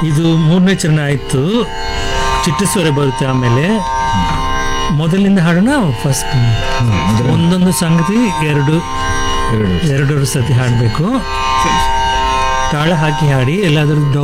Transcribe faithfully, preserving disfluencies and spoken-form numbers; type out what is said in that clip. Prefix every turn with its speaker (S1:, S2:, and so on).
S1: ಇದು ಮೂರನೇ ಚರಣ ಆಯ್ತು, ಚಿಟ್ಟು ಸ್ವರ ಬರುತ್ತೆ. ಆಮೇಲೆ ಮೊದಲಿನಿಂದ ಹಾಡೋಣ. ಫಸ್ಟ್ ಒಂದೊಂದು ಸಂಗತಿ ಎರಡು ಎರಡು ಸತಿ ಹಾಡಬೇಕು. ತಾಳ ಹಾಕಿ ಹಾಡಿ, ಎಲ್ಲಾದ್ರೂ